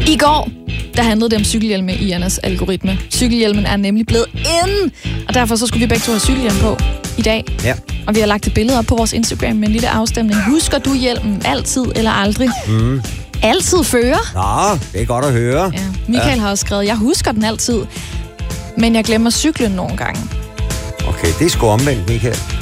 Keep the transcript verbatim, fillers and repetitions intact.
I går, der handlede det om cykelhjelme i Annas algoritme. Cykelhjelmen er nemlig blevet inde, og derfor så skulle vi begge to have cykelhjelm på i dag. Ja. Og vi har lagt et billede op på vores Instagram med en lille afstemning. Husker du hjelmen altid eller aldrig? Mm. Altid fører? Nå, det er godt at høre. Ja. Michael ja. har også skrevet, jeg husker den altid, men jeg glemmer cyklen nogle gange. Okay, det er sgu omvendt, Michael.